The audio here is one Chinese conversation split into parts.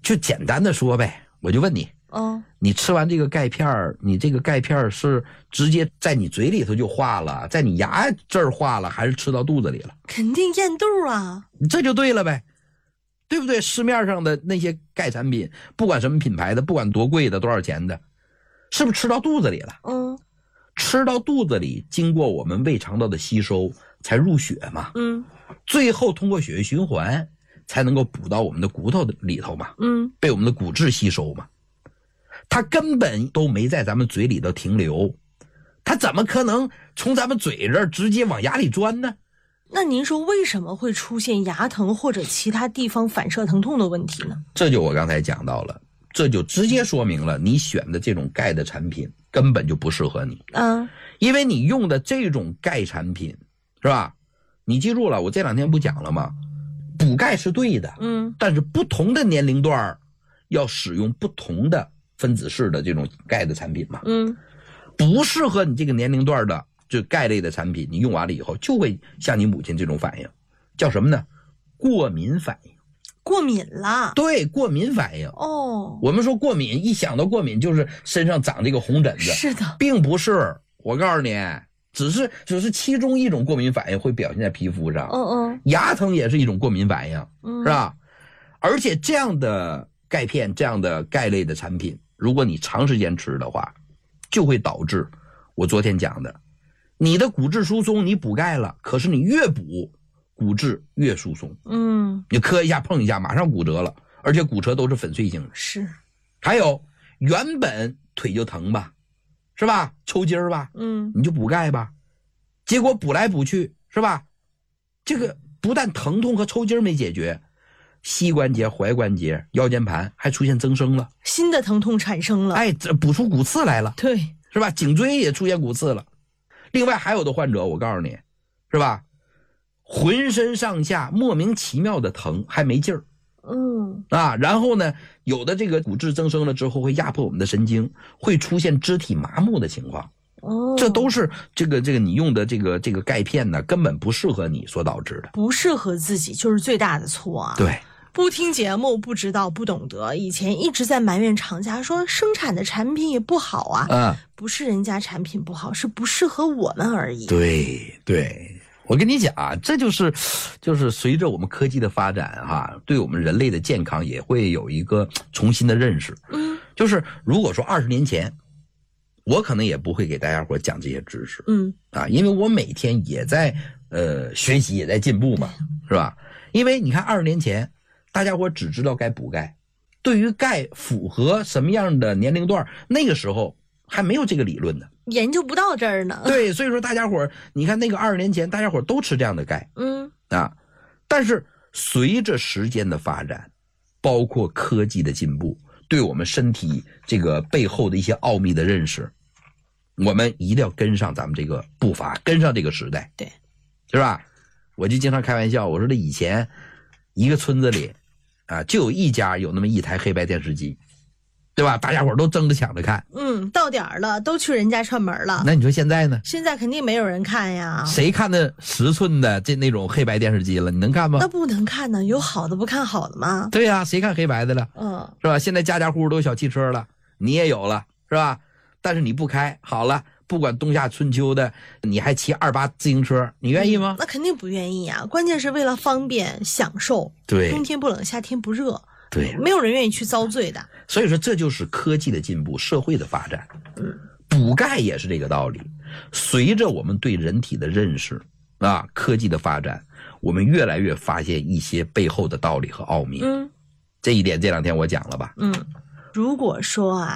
就简单的说呗，我就问你，你吃完这个钙片，你这个钙片是直接在你嘴里头就化了，在你牙这儿化了，还是吃到肚子里了？ 肯定咽肚啊。 这就对了呗，对不对？市面上的那些钙产品，不管什么品牌的，不管多贵的多少钱的，是不是吃到肚子里了？吃到肚子里，经过我们胃肠道的吸收才入血嘛，最后通过血液循环才能够补到我们的骨头里头嘛，被我们的骨质吸收嘛。它根本都没在咱们嘴里头停留，它怎么可能从咱们嘴这儿直接往牙里钻呢？ 那您说为什么会出现牙疼或者其他地方反射疼痛的问题呢？ 这就我刚才讲到了，这就直接说明了你选的这种钙的产品根本就不适合你。因为你用的这种钙产品是吧，你记住了，我这两天不讲了吗？补钙是对的，但是不同的年龄段要使用不同的分子式的这种钙的产品嘛，不适合你这个年龄段的就钙类的产品，你用完了以后就会像你母亲这种反应，叫什么呢？过敏反应。 过敏了？对， 过敏反应。我们说过敏，一想到过敏就是身上长这个红疹子， 是的， 并不是。我告诉你，只是其中一种过敏反应会表现在皮肤上。牙疼也是一种过敏反应，是吧？而且这样的钙片，这样的钙类的产品，如果你长时间吃的话，就会导致我昨天讲的，你的骨质疏松，你补钙了，可是你越补骨质越疏松，你磕一下碰一下马上骨折了，而且骨折都是粉碎性的。 是。 还有原本腿就疼吧，是吧？抽筋儿吧，你就补钙吧，结果补来补去，是吧？这个不但疼痛和抽筋没解决，膝关节、踝关节、腰间盘还出现增生了， 新的疼痛产生了。 这补出骨刺来了， 对， 是吧？颈椎也出现骨刺了。另外还有的患者，我告诉你，是吧？浑身上下莫名其妙的疼，还没劲儿。然后呢，有的这个骨质增生了之后会压迫我们的神经，会出现肢体麻木的情况。这都是这个你用的这个钙片呢，根本不适合你所导致的。 不适合自己就是最大的错啊。 对。 不听节目，不知道，不懂得，以前一直在埋怨厂家说生产的产品也不好啊。不是人家产品不好，是不适合我们而已。 对，我跟你讲啊，这就是随着我们科技的发展对我们人类的健康也会有一个重新的认识。就是如果说20年前，我可能也不会给大家伙讲这些知识。因为我每天也在学习，也在进步嘛，是吧？因为你看20年前大家伙只知道该补钙，对于钙符合什么样的年龄段，那个时候还没有这个理论呢， 研究不到这儿呢。 对，所以说大家伙你看那个20年前大家伙都吃这样的钙。但是随着时间的发展，包括科技的进步，对我们身体这个背后的一些奥秘的认识，我们一定要跟上咱们这个步伐，跟上这个时代。 对， 是吧？我就经常开玩笑，我说这以前一个村子里就有一家有那么一台黑白电视机，对吧？大家伙都争着抢着看。 到点儿了，都去人家串门了。 那你说现在呢？ 现在肯定没有人看呀。 谁看那10寸的那种黑白电视机了？你能看吗？ 那不能看呢，有好的不看好的吗？ 对呀，谁看黑白的了？是吧？现在家家户户都有小汽车了，你也有了，是吧？但是你不开，好了，不管冬夏春秋的，你还骑28自行车，你愿意吗？ 那肯定不愿意啊！关键是为了方便享受， 对， 冬天不冷，夏天不热， 对， 没有人愿意去遭罪的。 所以说，这就是科技的进步，社会的发展。补钙也是这个道理。随着我们对人体的认识科技的发展，我们越来越发现一些背后的道理和奥秘。这一点这两天我讲了吧？ 如果说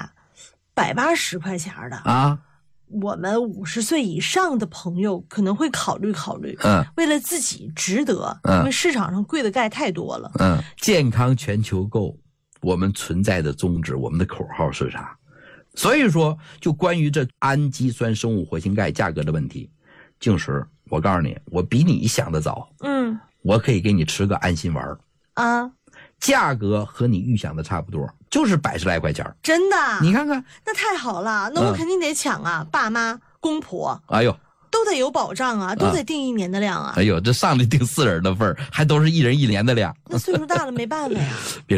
180块钱的我们50岁以上的朋友可能会考虑，为了自己值得，因为市场上贵的钙太多了。 健康全球购，我们存在的宗旨，我们的口号是啥？所以说，就关于这氨基酸生物活性钙价格的问题，静石，我告诉你，我比你想的早。我可以给你吃个安心丸价格和你预想的差不多，就是100来块钱。真的？你看看， 那太好了，那我肯定得抢啊！爸妈、公婆， 哎呦， 都得有保障啊，都得订1年的量啊！ 哎呦，这上来订4人的份儿，还都是1人1年的量。 那岁数大了没办法呀。